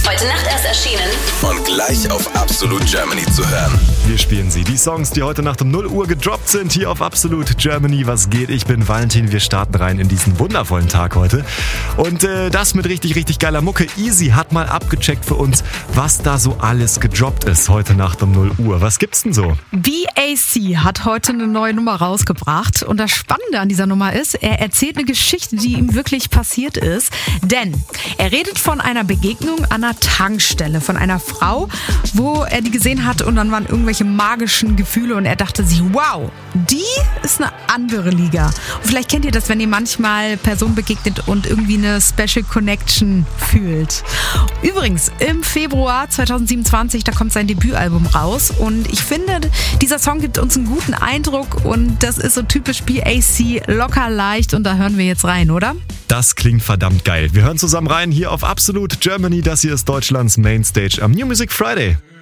Heute Nacht erst erschienen. Und gleich auf Absolute Germany zu hören. Wir spielen sie. Die Songs, die heute Nacht um 0 Uhr gedroppt sind, hier auf Absolute Germany. Was geht? Ich bin Valentin. Wir starten rein in diesen wundervollen Tag heute. Und das mit richtig, richtig geiler Mucke. Easy hat mal abgecheckt für uns, was da so alles gedroppt ist heute Nacht um 0 Uhr. Was gibt's denn so? BAC hat heute eine neue Nummer rausgebracht. Und das Spannende an dieser Nummer ist, er erzählt eine Geschichte, die ihm wirklich passiert ist. Denn er redet von einer Begegnung an einer Tankstelle von einer Frau, wo er die gesehen hat und dann waren irgendwelche magischen Gefühle und er dachte sich, wow, die ist eine andere Liga. Und vielleicht kennt ihr das, wenn ihr manchmal Personen begegnet und irgendwie eine Special Connection fühlt. Übrigens, im Februar 2027, da kommt sein Debütalbum raus und ich finde, dieser Song gibt uns einen guten Eindruck und das ist so typisch BAC, locker leicht und da hören wir jetzt rein, oder? Das klingt verdammt geil. Wir hören zusammen rein hier auf Absolute Germany. Das hier ist Deutschlands Mainstage am New Music Friday.